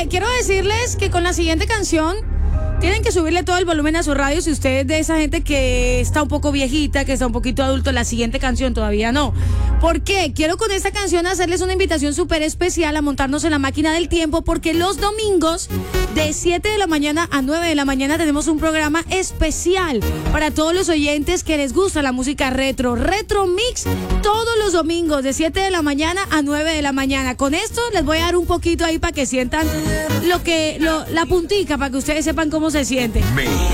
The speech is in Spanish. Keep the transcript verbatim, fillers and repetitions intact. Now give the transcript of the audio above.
Mire, quiero decirles que con la siguiente canción tienen que subirle todo el volumen a su radio si usted es de esa gente que está un poco viejita, que está un poquito adulto. La siguiente canción todavía no. ¿Por qué? Quiero con esta canción hacerles una invitación súper especial a montarnos en la máquina del tiempo, porque los domingos de siete de la mañana a nueve de la mañana tenemos un programa especial para todos los oyentes que les gusta la música retro. Retro Mix todos los domingos de siete de la mañana a nueve de la mañana. Con esto les voy a dar un poquito ahí para que sientan lo que, lo, la puntica, para que ustedes sepan cómo se siente.